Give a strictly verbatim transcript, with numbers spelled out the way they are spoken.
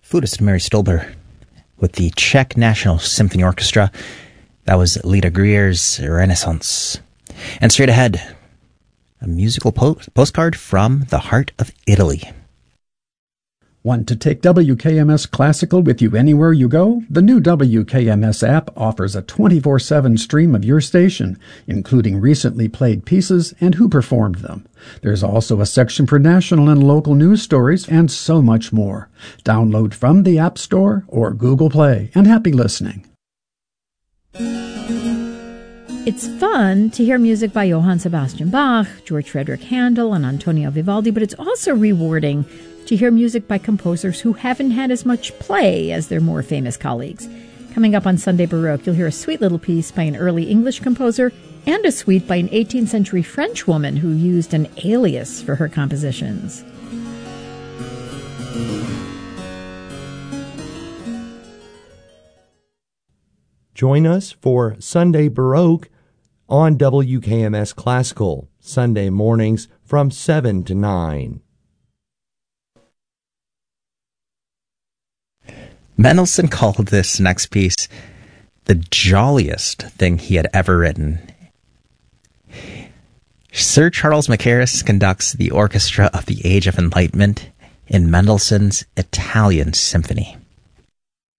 flutist Mary Stolber with the Czech National Symphony Orchestra. That was Lita Grier's Renaissance. And straight ahead, a musical po- postcard from the heart of Italy. Want to take W K M S Classical with you anywhere you go? The new W K M S app offers a twenty-four seven stream of your station, including recently played pieces and who performed them. There's also a section for national and local news stories and so much more. Download from the App Store or Google Play, and happy listening. It's fun to hear music by Johann Sebastian Bach, George Frederick Handel, and Antonio Vivaldi, but it's also rewarding to hear music by composers who haven't had as much play as their more famous colleagues. Coming up on Sunday Baroque, you'll hear a sweet little piece by an early English composer and a suite by an eighteenth century French woman who used an alias for her compositions. Join us for Sunday Baroque on W K M S Classical, Sunday mornings from seven to nine. Mendelssohn called this next piece the jolliest thing he had ever written. Sir Charles Mackerras conducts the orchestra of the Age of Enlightenment in Mendelssohn's Italian Symphony.